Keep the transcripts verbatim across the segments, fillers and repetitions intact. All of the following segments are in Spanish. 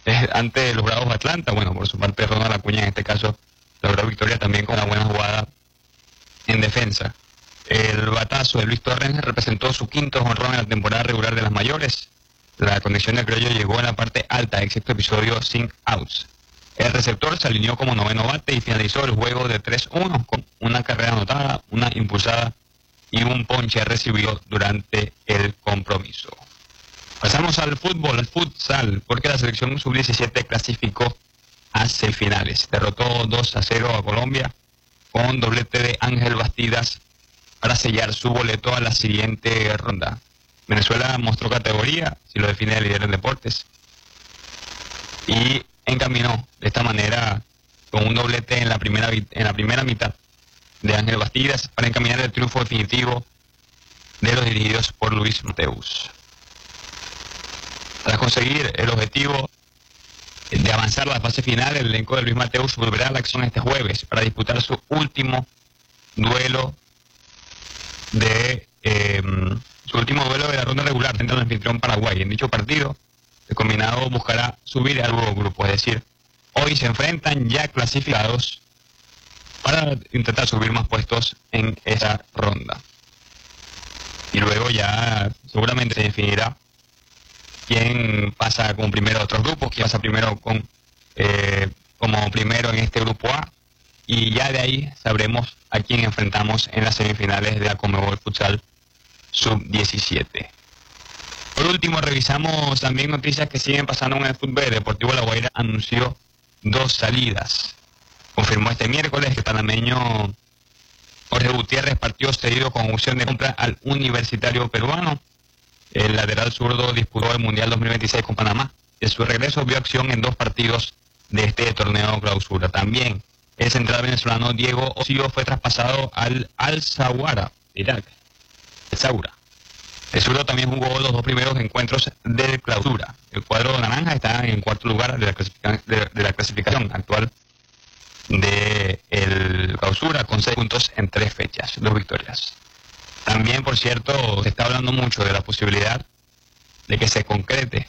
eh, ante los Bravos de Atlanta. Bueno, por su parte Ronald Acuña en este caso logró victoria también con una buena jugada en defensa. El batazo de Luis Torres representó su quinto jonrón en la temporada regular de las mayores. La conexión de criollo llegó en la parte alta del sexto episodio sin outs. El receptor se alineó como noveno bate y finalizó el juego de tres uno con una carrera anotada, una impulsada y un ponche recibido durante el compromiso. Pasamos al fútbol, al futsal, porque la selección sub diecisiete clasificó a semifinales. Derrotó dos a cero a Colombia con doblete de Ángel Bastidas para sellar su boleto a la siguiente ronda. Venezuela mostró categoría, si lo define el líder en deportes, y encaminó de esta manera con un doblete en la primera en la primera mitad de Ángel Bastidas para encaminar el triunfo definitivo de los dirigidos por Luis Mateus. Para conseguir el objetivo de avanzar a la fase final, el elenco de Luis Mateus volverá a la acción este jueves para disputar su último duelo de eh, su último duelo de la ronda regular frente al anfitrión Paraguay. En dicho partido, el combinado buscará subir al nuevo grupo, es decir, hoy se enfrentan ya clasificados para intentar subir más puestos en esa ronda. Y luego ya seguramente se definirá quién pasa como primero a otros grupos, quién pasa primero con eh, como primero en este grupo A, y ya de ahí sabremos a quién enfrentamos en las semifinales de la Conmebol Futsal sub diecisiete. Por último, revisamos también noticias que siguen pasando en el fútbol. El Deportivo La Guaira anunció dos salidas. Confirmó este miércoles que el panameño Jorge Gutiérrez partió cedido con opción de compra al Universitario Peruano. El lateral zurdo disputó el Mundial dos mil veintiséis con Panamá. De su regreso vio acción en dos partidos de este torneo clausura. También el central venezolano Diego Osio fue traspasado al Al-Zawara, Irak. Al-Zawra. El zurdo también jugó los dos primeros encuentros de clausura. El cuadro naranja está en cuarto lugar de la clasificación, de, de la clasificación actual de el clausura con seis puntos en tres fechas, dos victorias. También, por cierto, se está hablando mucho de la posibilidad de que se concrete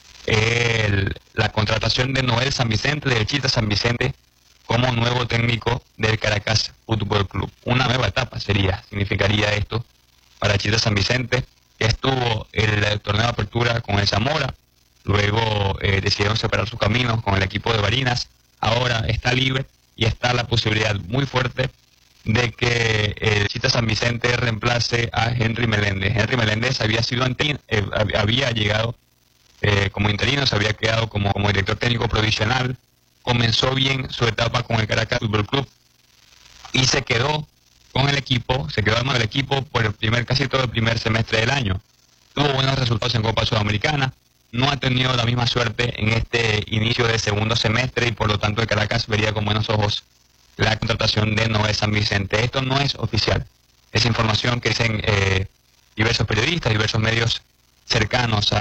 el, la contratación de Noel San Vicente, de Chita San Vicente, como nuevo técnico del Caracas Fútbol Club. Una nueva etapa sería, significaría esto para Chita San Vicente, que estuvo el, el torneo de apertura con el Zamora, luego eh, decidieron separar sus caminos con el equipo de Barinas, ahora está libre y está la posibilidad muy fuerte de que el Chita San Vicente reemplace a Henry Meléndez. Henry Meléndez había sido ante, eh, había llegado eh, como interino, se había quedado como, como director técnico provisional, comenzó bien su etapa con el Caracas Fútbol Club y se quedó con el equipo, se quedó armado el equipo por el primer, casi todo el primer semestre del año. Tuvo buenos resultados en Copa Sudamericana, no ha tenido la misma suerte en este inicio de segundo semestre y por lo tanto el Caracas vería con buenos ojos la contratación de Noel San Vicente. Esto no es oficial, es información que dicen eh, diversos periodistas, diversos medios cercanos a